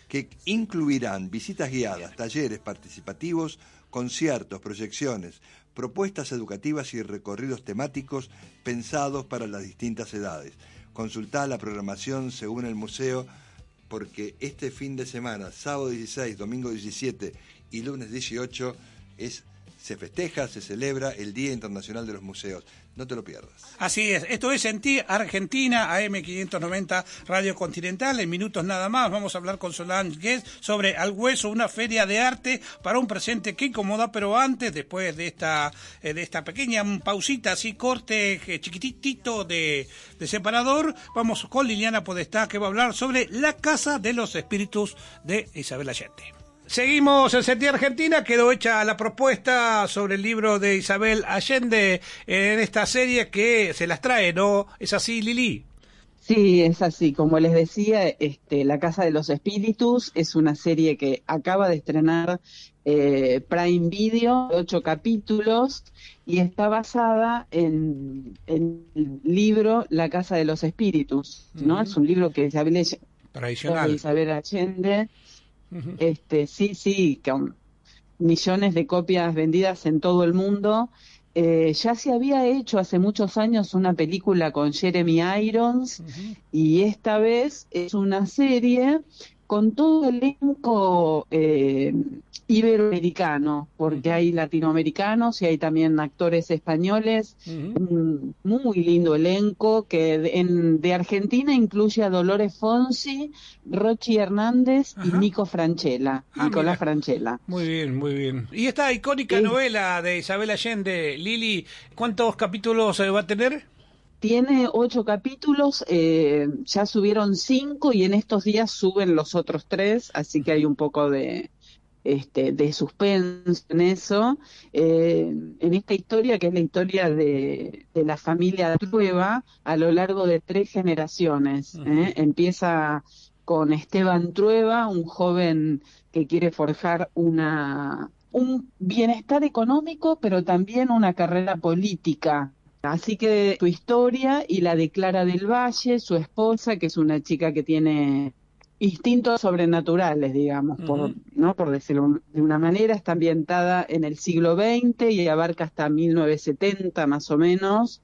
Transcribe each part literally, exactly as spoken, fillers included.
que incluirán visitas guiadas, talleres participativos, conciertos, proyecciones, propuestas educativas y recorridos temáticos pensados para las distintas edades. Consultá la programación según el museo, porque este fin de semana, sábado dieciséis, domingo diecisiete y lunes dieciocho, es, se festeja, se celebra el Día Internacional de los Museos. No te lo pierdas. Así es, esto es En Ti, Argentina, A M quinientos noventa, Radio Continental. En minutos nada más vamos a hablar con Solange Guest sobre Al Hueso, una feria de arte para un presente que incomoda, pero antes, después de esta eh, de esta pequeña pausita, así corte eh, chiquitito de, de separador, vamos con Liliana Podestá, que va a hablar sobre La Casa de los Espíritus de Isabel Allende. Seguimos en En Ti, Argentina. Quedó hecha la propuesta sobre el libro de Isabel Allende en esta serie que se las trae, ¿no? ¿Es así, Lili? Sí, es así. Como les decía, este, La Casa de los Espíritus es una serie que acaba de estrenar eh, Prime Video, ocho capítulos, y está basada en, en el libro La Casa de los Espíritus, ¿no? Uh-huh. Es un libro que Isabel, tradicional. Isabel Allende... Uh-huh. Este, sí, sí, con millones de copias vendidas en todo el mundo. Eh, ya se había hecho hace muchos años una película con Jeremy Irons, uh-huh. y esta vez es una serie con todo el elenco eh, iberoamericano, porque uh-huh. hay latinoamericanos y hay también actores españoles, uh-huh. un muy lindo elenco que de, en, de Argentina incluye a Dolores Fonsi, Rochi Hernández, uh-huh. y Nico Franchella, ah, Nicolás mira. Franchella. Muy bien, muy bien. Y esta icónica eh, novela de Isabel Allende, Lili, ¿cuántos capítulos va a tener? Tiene ocho capítulos, eh, ya subieron cinco y en estos días suben los otros tres, así que hay un poco de este de suspenso en eso. Eh, en esta historia, que es la historia de, de la familia Trueba a lo largo de tres generaciones. ¿eh? Empieza con Esteban Trueba, un joven que quiere forjar una un bienestar económico, pero también una carrera política. Así que su historia y la de Clara del Valle, su esposa, que es una chica que tiene instintos sobrenaturales, digamos, uh-huh. por, ¿no? por decirlo de una manera, está ambientada en el siglo veinte y abarca hasta mil novecientos setenta más o menos.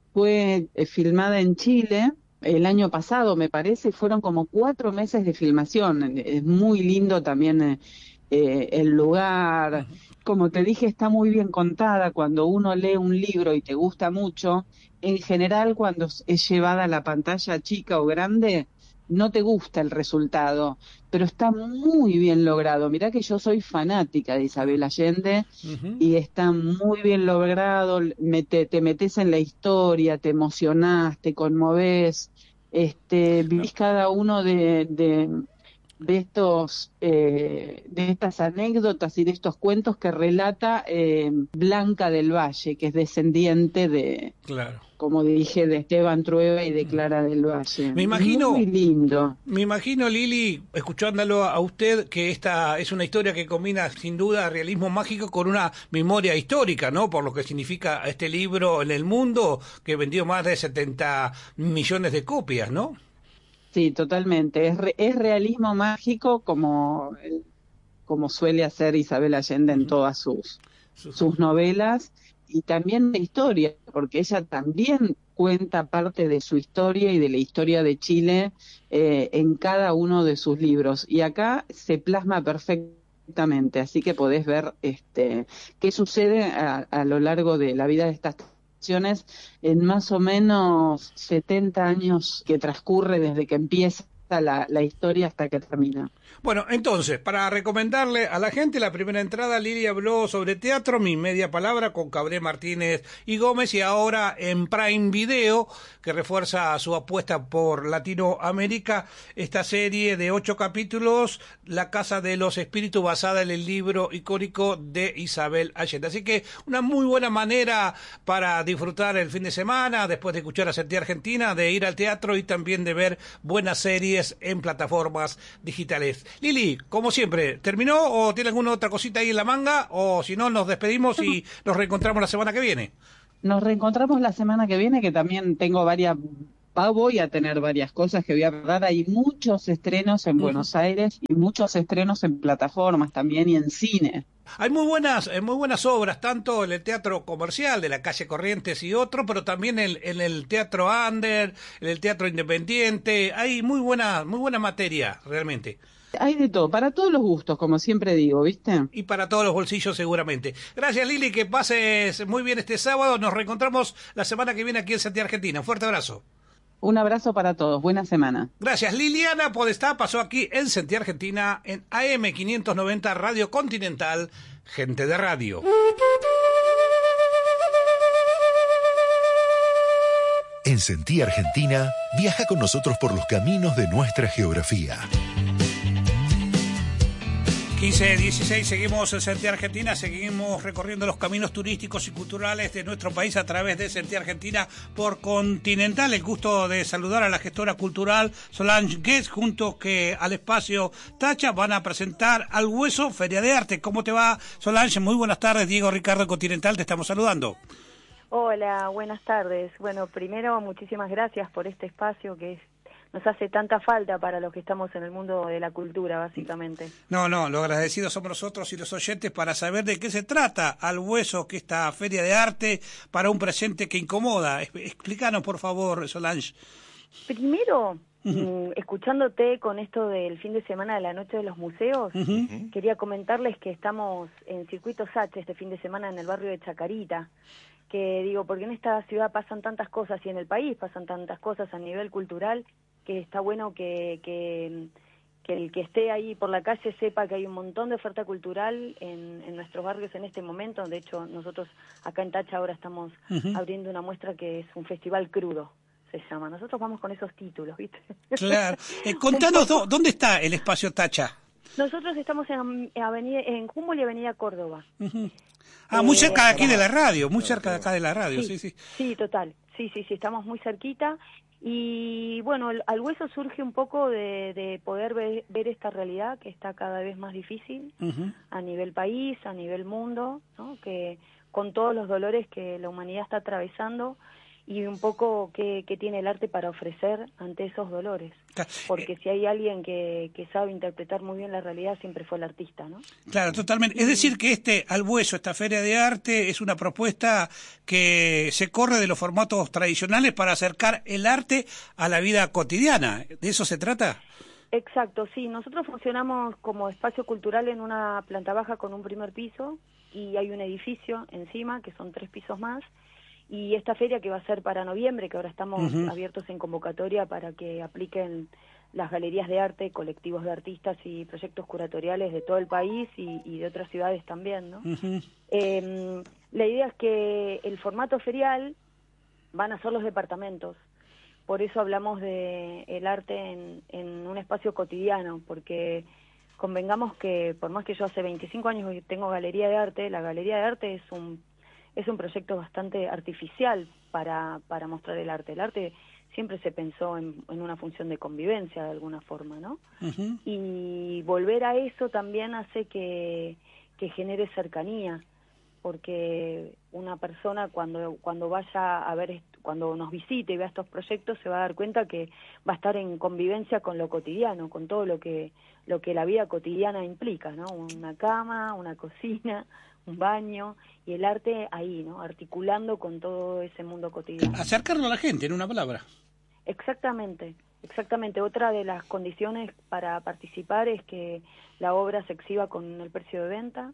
Fue eh, filmada en Chile el año pasado, me parece, fueron como cuatro meses de filmación. Es muy lindo también eh, eh, el lugar. Uh-huh. Como te dije, está muy bien contada. Cuando uno lee un libro y te gusta mucho, en general cuando es llevada a la pantalla chica o grande, no te gusta el resultado, pero está muy bien logrado. Mirá que yo soy fanática de Isabel Allende, uh-huh. y está muy bien logrado. Mete, te metes en la historia, te emocionás, te conmovés, este, vivís cada uno de... de de estos eh, de estas anécdotas y de estos cuentos que relata eh, Blanca del Valle, que es descendiente de, claro. como dije, de Esteban Trueba y de Clara del Valle. Me imagino, muy lindo. Me imagino, Lili, escuchándolo a usted, que esta es una historia que combina sin duda realismo mágico con una memoria histórica, ¿no? Por lo que significa este libro en el mundo, que vendió más de setenta millones de copias, ¿no? Sí, totalmente. Es, re, es realismo mágico como, como suele hacer Isabel Allende en todas sus, sus novelas, y también de historia, porque ella también cuenta parte de su historia y de la historia de Chile eh, en cada uno de sus libros. Y acá se plasma perfectamente, así que podés ver este qué sucede a, a lo largo de la vida de estas en más o menos setenta años que transcurre desde que empieza la, la historia hasta que termina. Bueno, entonces, para recomendarle a la gente, la primera entrada, Lili habló sobre teatro, Mi Media Palabra, con Cabré, Martínez y Gómez, y ahora en Prime Video, que refuerza su apuesta por Latinoamérica, esta serie de ocho capítulos, La Casa de los Espíritus, basada en el libro icónico de Isabel Allende. Así que una muy buena manera para disfrutar el fin de semana, después de escuchar a En Ti, Argentina, de ir al teatro y también de ver buenas series en plataformas digitales. Lili, como siempre, ¿terminó o tiene alguna otra cosita ahí en la manga? O si no, nos despedimos y nos reencontramos la semana que viene. Nos reencontramos la semana que viene, que también tengo varias capaz voy a tener varias cosas que voy a dar. Hay muchos estrenos en Buenos Aires y muchos estrenos en plataformas también y en cine. Hay muy buenas, eh, muy buenas obras, tanto en el teatro comercial de la calle Corrientes y otro, pero también en, en el teatro under, en el teatro independiente. Hay muy buena, muy buena materia, realmente. Hay de todo, para todos los gustos, como siempre digo, ¿viste? Y para todos los bolsillos seguramente. Gracias, Lili, que pases muy bien este sábado. Nos reencontramos la semana que viene aquí en Santiago, Argentina. Un fuerte abrazo. Un abrazo para todos, buena semana. Gracias. Liliana Podestá pasó aquí en Santiago, Argentina, en A M quinientos noventa Radio Continental, Gente de Radio. En Sentí Argentina, viaja con nosotros por los caminos de nuestra geografía. quince dieciséis, seguimos en Sentí Argentina, seguimos recorriendo los caminos turísticos y culturales de nuestro país a través de Sentí Argentina por Continental. El gusto de saludar a la gestora cultural Solange Guest, junto que al espacio Tacha van a presentar Al Hueso, Feria de Arte. ¿Cómo te va, Solange? Muy buenas tardes, Diego Ricardo Continental, te estamos saludando. Hola, buenas tardes. Bueno, primero muchísimas gracias por este espacio que es nos hace tanta falta para los que estamos en el mundo de la cultura, básicamente. No, no, lo agradecidos somos nosotros y los oyentes para saber de qué se trata Al Hueso, que esta feria de arte para un presente que incomoda. Explícanos, por favor, Solange. Primero, uh-huh. escuchándote con esto del fin de semana de la Noche de los Museos, uh-huh. quería comentarles que estamos en Circuito Sache este fin de semana en el barrio de Chacarita, que digo, porque en esta ciudad pasan tantas cosas y en el país pasan tantas cosas a nivel cultural, que está bueno que, que, que el que esté ahí por la calle sepa que hay un montón de oferta cultural en, en nuestros barrios en este momento. De hecho, nosotros acá en Tacha ahora estamos uh-huh. abriendo una muestra que es un festival crudo, se llama. Nosotros vamos con esos títulos, ¿viste? Claro. Eh, contanos, ¿dónde está el espacio Tacha? Nosotros estamos en, avenida, en Humboldt y Avenida Córdoba. Uh-huh. Ah, muy cerca de aquí de la radio, muy cerca de acá de la radio, sí, sí. Sí, sí total, sí, sí, sí, estamos muy cerquita. Y bueno, Al Hueso surge un poco de, de poder ver, ver esta realidad que está cada vez más difícil uh-huh. a nivel país, a nivel mundo, ¿no? Que con todos los dolores que la humanidad está atravesando y un poco qué, qué tiene el arte para ofrecer ante esos dolores. Porque si hay alguien que, que sabe interpretar muy bien la realidad, siempre fue el artista, ¿no? Claro, totalmente. Es decir, que este Al Hueso, esta feria de arte, es una propuesta que se corre de los formatos tradicionales para acercar el arte a la vida cotidiana. ¿De eso se trata? Exacto, sí. Nosotros funcionamos como espacio cultural en una planta baja con un primer piso y hay un edificio encima, que son tres pisos más. Y esta feria que va a ser para noviembre, que ahora estamos uh-huh. abiertos en convocatoria para que apliquen las galerías de arte, colectivos de artistas y proyectos curatoriales de todo el país y, y de otras ciudades también, ¿no? Uh-huh. Eh, la idea es que el formato ferial van a ser los departamentos. Por eso hablamos de el arte en, en un espacio cotidiano, porque convengamos que por más que yo hace veinticinco años tengo galería de arte, la galería de arte es un es un proyecto bastante artificial para, para mostrar el arte. El arte siempre se pensó en, en una función de convivencia de alguna forma, ¿no? Uh-huh. Y volver a eso también hace que, que genere cercanía, porque una persona cuando, cuando vaya a ver, cuando nos visite y vea estos proyectos se va a dar cuenta que va a estar en convivencia con lo cotidiano, con todo lo que, lo que la vida cotidiana implica, ¿no? Una cama, una cocina, un baño, y el arte ahí, ¿no? Articulando con todo ese mundo cotidiano. Acercarlo a la gente, en una palabra. Exactamente, exactamente. Otra de las condiciones para participar es que la obra se exhiba con el precio de venta.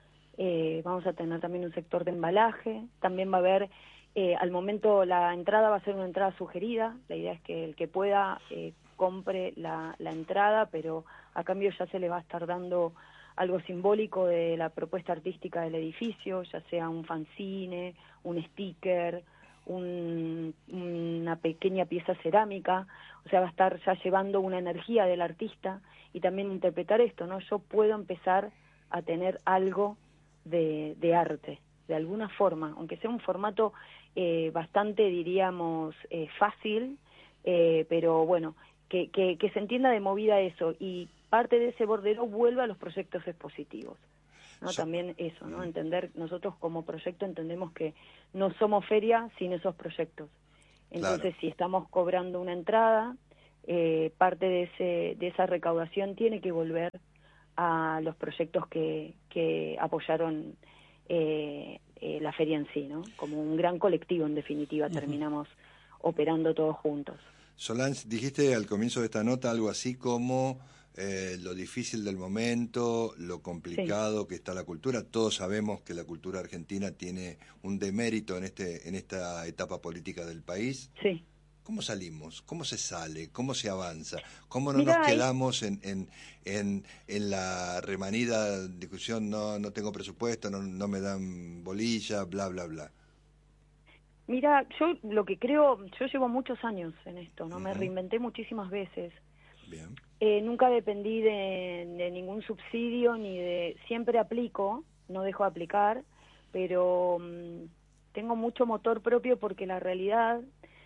Eh, vamos a tener también un sector de embalaje. También va a haber, eh, al momento la entrada va a ser una entrada sugerida. La idea es que el que pueda eh, compre la, la entrada, pero a cambio ya se le va a estar dando algo simbólico de la propuesta artística del edificio, ya sea un fanzine, un sticker, un, una pequeña pieza cerámica. O sea, va a estar ya llevando una energía del artista y también interpretar esto, ¿no? Yo puedo empezar a tener algo de, de arte, de alguna forma, aunque sea un formato eh, bastante, diríamos, eh, fácil, eh, pero bueno, que, que, que se entienda de movida eso y parte de ese bordero vuelve a los proyectos expositivos, ¿no? Sí. También eso, ¿no? Entender, nosotros como proyecto entendemos que no somos feria sin esos proyectos. Entonces, Claro. si estamos cobrando una entrada, eh, parte de ese de esa recaudación tiene que volver a los proyectos que, que apoyaron eh, eh, la feria en sí, ¿no? Como un gran colectivo, en definitiva, uh-huh. terminamos operando todos juntos. Solange, dijiste al comienzo de esta nota algo así como eh, lo difícil del momento, lo complicado sí. que está la cultura. Todos sabemos que la cultura argentina tiene un demérito en este en esta etapa política del país. Sí. ¿Cómo salimos? ¿Cómo se sale? ¿Cómo se avanza? ¿Cómo no Mirá, nos quedamos en, en, en, en la remanida discusión, no, no tengo presupuesto, no, no me dan bolilla, bla, bla, bla? Mira, yo lo que creo, yo llevo muchos años en esto, ¿no? Uh-huh. Me reinventé muchísimas veces. Bien. Eh, nunca dependí de, de ningún subsidio, ni de... Siempre aplico, no dejo de aplicar, pero um, tengo mucho motor propio porque la realidad...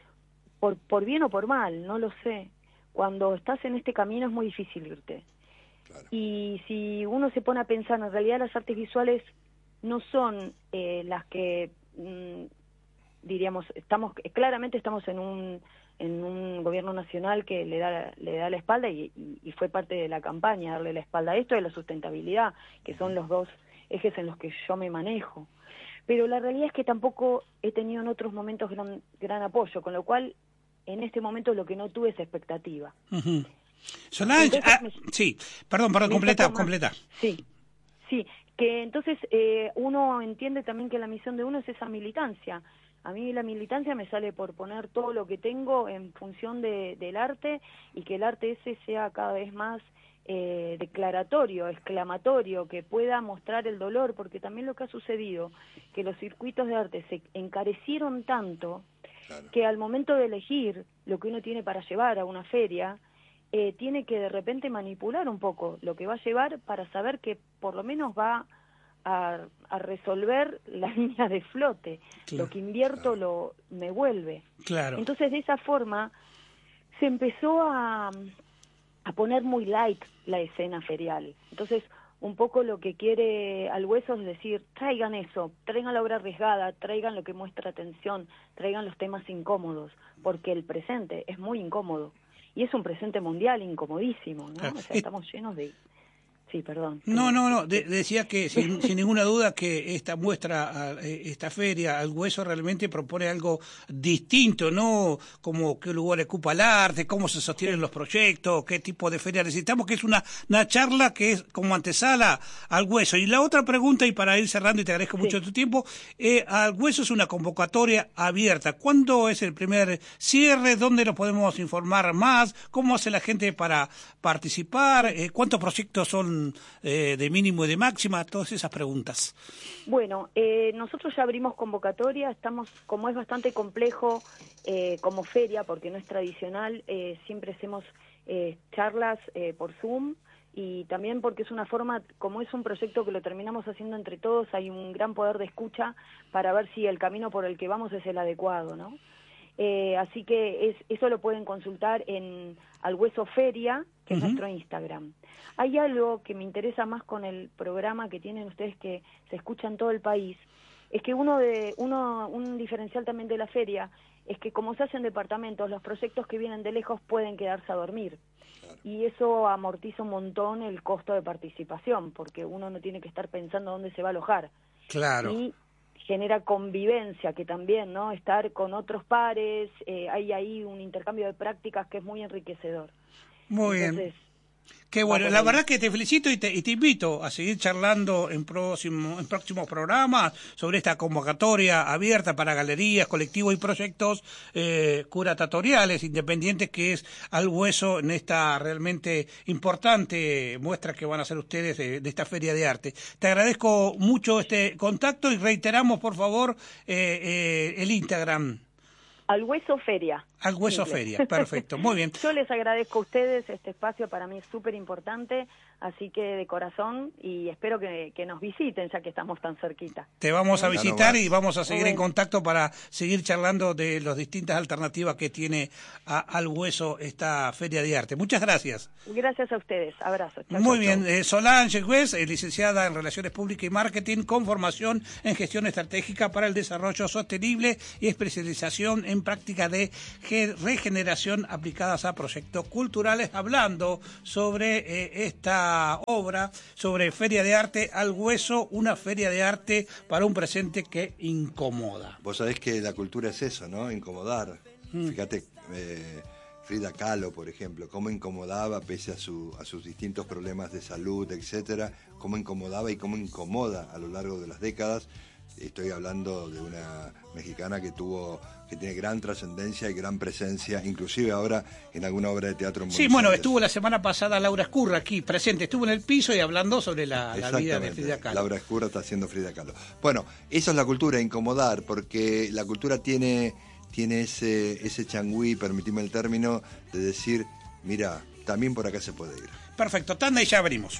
Por, por bien o por mal, no lo sé. Cuando estás en este camino es muy difícil irte. Claro. Y si uno se pone a pensar, en realidad las artes visuales no son eh, las que, mmm, diríamos, estamos claramente estamos en un en un gobierno nacional que le da le da la espalda y, y, y fue parte de la campaña darle la espalda a esto, de la sustentabilidad, que son los dos ejes en los que yo me manejo. Pero la realidad es que tampoco he tenido en otros momentos gran, gran apoyo, con lo cual en este momento lo que no tuve es expectativa. Uh-huh. Solange, ah, me, sí, perdón, perdón, completa, completa. Sí, sí, que entonces eh, uno entiende también que la misión de uno es esa militancia. A mí la militancia me sale por poner todo lo que tengo en función de, del arte y que el arte ese sea cada vez más eh, declaratorio, exclamatorio, que pueda mostrar el dolor, porque también lo que ha sucedido, que los circuitos de arte se encarecieron tanto, claro. que al momento de elegir lo que uno tiene para llevar a una feria, eh, tiene que de repente manipular un poco lo que va a llevar para saber que por lo menos va a, a resolver la línea de flote. Claro. Lo que invierto claro. lo me vuelve. Claro. Entonces de esa forma se empezó a, a poner muy light la escena ferial. Entonces un poco lo que quiere Al Hueso es decir, traigan eso, traigan la obra arriesgada, traigan lo que muestra tensión, traigan los temas incómodos, porque el presente es muy incómodo, y es un presente mundial incomodísimo, ¿no? O sea, estamos llenos de... Sí, perdón. No, no, no, de, decía que sin, sin ninguna duda que esta muestra, esta feria, Al Hueso realmente propone algo distinto, ¿no? Como qué lugar ocupa el arte, cómo se sostienen los proyectos, qué tipo de feria necesitamos, que es una, una charla que es como antesala Al Hueso. Y la otra pregunta, y para ir cerrando, y te agradezco mucho sí. tu tiempo, eh, Al Hueso es una convocatoria abierta. ¿Cuándo es el primer cierre? ¿Dónde nos podemos informar más? ¿Cómo hace la gente para participar? Eh, ¿Cuántos proyectos son Eh, de mínimo y de máxima? Todas esas preguntas. Bueno, eh, nosotros ya abrimos convocatoria, estamos, como es bastante complejo eh, como feria, porque no es tradicional, eh, siempre hacemos eh, charlas eh, por Zoom, y también porque es una forma, como es un proyecto que lo terminamos haciendo entre todos, hay un gran poder de escucha para ver si el camino por el que vamos es el adecuado, ¿no? Eh, así que es, eso lo pueden consultar en Al Hueso Feria, que uh-huh. es nuestro Instagram. Hay algo que me interesa más con el programa que tienen ustedes, que se escucha en todo el país, es que uno de uno un diferencial también de la feria es que como se hacen departamentos, los proyectos que vienen de lejos pueden quedarse a dormir. Claro. Y eso amortiza un montón el costo de participación, porque uno no tiene que estar pensando dónde se va a alojar. Claro. Y genera convivencia, que también, ¿no? Estar con otros pares, eh, hay ahí un intercambio de prácticas que es muy enriquecedor. Muy Entonces, bien. Qué bueno, la verdad que te felicito y te, y te invito a seguir charlando en, próximo, en próximos programas sobre esta convocatoria abierta para galerías, colectivos y proyectos eh, curatoriales independientes, que es Al Hueso, en esta realmente importante muestra que van a hacer ustedes de, de esta Feria de Arte. Te agradezco mucho este contacto y reiteramos, por favor, eh, eh, el Instagram. Al Hueso Feria. Al Hueso Simple. Feria, perfecto, muy bien. Yo les agradezco a ustedes, este espacio para mí es súper importante, así que de corazón, y espero que, que nos visiten ya que estamos tan cerquita. Te vamos a visitar no y vamos a seguir bueno. en contacto para seguir charlando de las distintas alternativas que tiene a, Al Hueso esta Feria de Arte. Muchas gracias. Gracias a ustedes, abrazos. Chau, muy chau, bien, chau. Eh, Solange Güez, eh, licenciada en Relaciones Públicas y Marketing, con formación en Gestión Estratégica para el Desarrollo Sostenible y especialización en en prácticas de regeneración aplicadas a proyectos culturales, hablando sobre eh, esta obra, sobre Feria de Arte al Hueso, una feria de arte para un presente que incomoda. Vos sabés que la cultura es eso, ¿no? Incomodar. Mm. Fíjate, eh, Frida Kahlo, por ejemplo, cómo incomodaba pese a, su, a sus distintos problemas de salud, etcétera, cómo incomodaba y cómo incomoda a lo largo de las décadas. Estoy hablando de una mexicana que tuvo, que tiene gran trascendencia y gran presencia, inclusive ahora en alguna obra de teatro en Buenos Sí, bueno, Aires. Estuvo la semana pasada Laura Escurra aquí presente, estuvo en el piso y hablando sobre la, la vida de Frida Kahlo. Laura Escurra está haciendo Frida Kahlo. Bueno, eso es la cultura, incomodar, porque la cultura tiene, tiene ese, ese changüí, permitime el término, de decir, mira, también por acá se puede ir. Perfecto, tanda y ya venimos.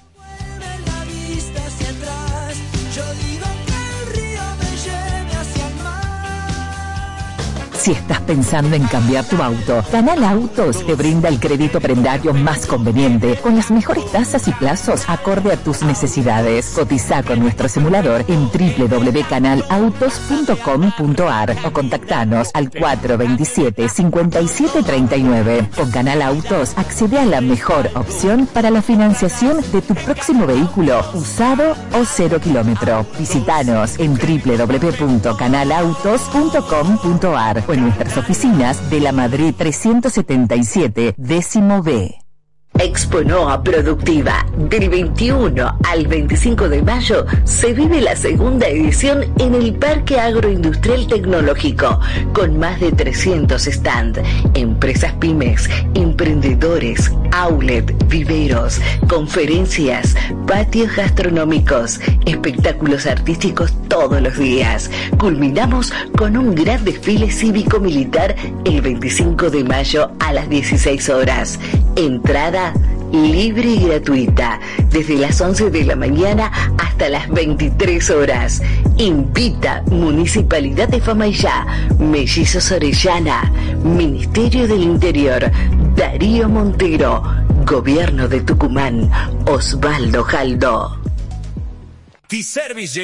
Si estás pensando en cambiar tu auto, Canal Autos te brinda el crédito prendario más conveniente, con las mejores tasas y plazos acorde a tus necesidades. Cotiza con nuestro simulador en doble u doble u doble u punto canal autos punto com punto a r o contactanos al cuatro dos siete, cinco siete tres nueve. Con Canal Autos accede a la mejor opción para la financiación de tu próximo vehículo, usado o cero kilómetro. Visítanos en doble u doble u doble u punto canal autos punto com punto a r o en nuestras oficinas de la Madrid trescientos setenta y siete, décimo B. Exponoa Productiva. Del veintiuno al veinticinco de mayo se vive la segunda edición en el Parque Agroindustrial Tecnológico, con más de trescientos stands, empresas pymes, emprendedores, outlet, viveros, conferencias, patios gastronómicos, espectáculos artísticos todos los días. Culminamos con un gran desfile cívico-militar el veinticinco de mayo a las dieciséis horas. Entrada libre y gratuita, desde las once de la mañana hasta las veintitrés horas. Invita Municipalidad de Famaillá, Mellizos Orellana, Ministerio del Interior, Darío Montero, Gobierno de Tucumán, Osvaldo Jaldo. T-Service